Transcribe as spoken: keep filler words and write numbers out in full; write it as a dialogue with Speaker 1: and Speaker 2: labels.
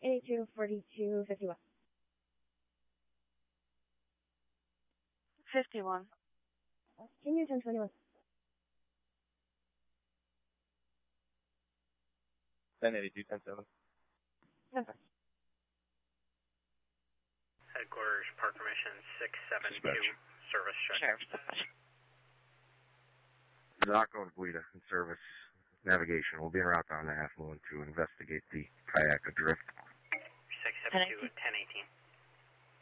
Speaker 1: eighty-two forty-two fifty-one.
Speaker 2: fifty-one.
Speaker 1: Can you ten twenty-one?
Speaker 3: ten eighty-two, ten seven.
Speaker 1: Number.
Speaker 4: Headquarters, park permission six seven two, service check.
Speaker 2: Sheriff's dispatch.
Speaker 5: Zarko and Guida in service navigation. We'll be en route down to Half Moon to investigate the kayak adrift.
Speaker 4: six seven two at ten eighteen.